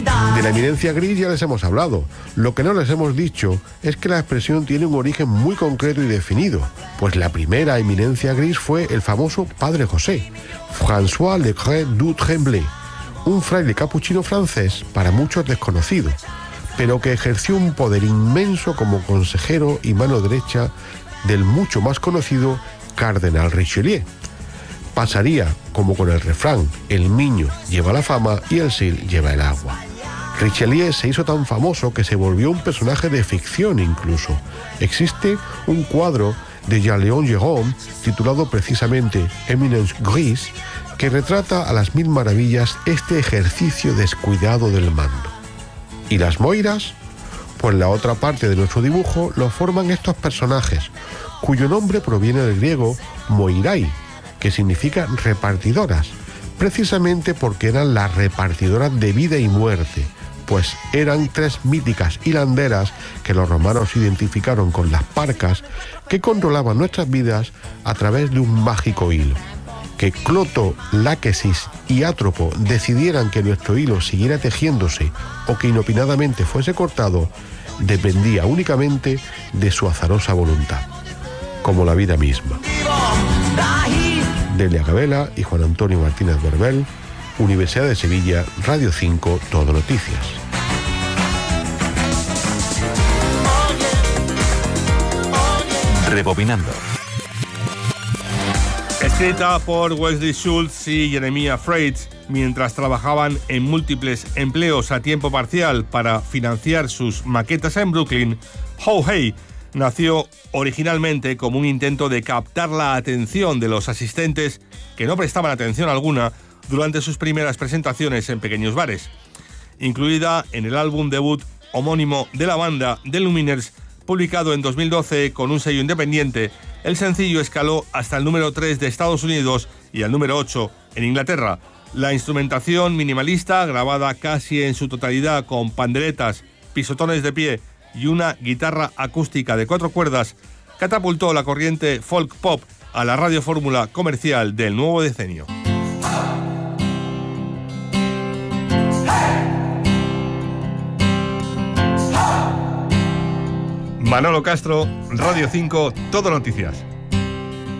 De la eminencia gris ya les hemos hablado. Lo que no les hemos dicho es que la expresión tiene un origen muy concreto y definido, pues la primera eminencia gris fue el famoso Padre José, François Legret du Tremblay, un fraile capuchino francés para muchos desconocido, pero que ejerció un poder inmenso como consejero y mano derecha del mucho más conocido Cardenal Richelieu. Pasaría como con el refrán: el niño lleva la fama y el sil lleva el agua. Richelieu se hizo tan famoso que se volvió un personaje de ficción incluso. Existe un cuadro de Jean-Léon Gérôme titulado precisamente Eminence Grise, que retrata a las mil maravillas este ejercicio descuidado del mando. ¿Y las moiras? Pues la otra parte de nuestro dibujo lo forman estos personajes, cuyo nombre proviene del griego moirai, que significa repartidoras, precisamente porque eran las repartidoras de vida y muerte, pues eran tres míticas hilanderas que los romanos identificaron con las parcas, que controlaban nuestras vidas a través de un mágico hilo. Que Cloto, Láquesis y Átropo decidieran que nuestro hilo siguiera tejiéndose o que inopinadamente fuese cortado, dependía únicamente de su azarosa voluntad, como la vida misma. Delia Gabela y Juan Antonio Martínez Berbel, Universidad de Sevilla, Radio 5, Todo Noticias. Rebobinando. Escrita por Wesley Schultz y Jeremiah Freites mientras trabajaban en múltiples empleos a tiempo parcial para financiar sus maquetas en Brooklyn, How Hey nació originalmente como un intento de captar la atención de los asistentes que no prestaban atención alguna durante sus primeras presentaciones en pequeños bares. Incluida en el álbum debut homónimo de la banda, The Lumineers, publicado en 2012 con un sello independiente, el sencillo escaló hasta el número 3 de Estados Unidos y al número 8 en Inglaterra. La instrumentación minimalista, grabada casi en su totalidad con panderetas, pisotones de pie y una guitarra acústica de 4 cuerdas, catapultó la corriente folk pop a la radiofórmula comercial del nuevo decenio. Manolo Castro, Radio 5, Todo Noticias.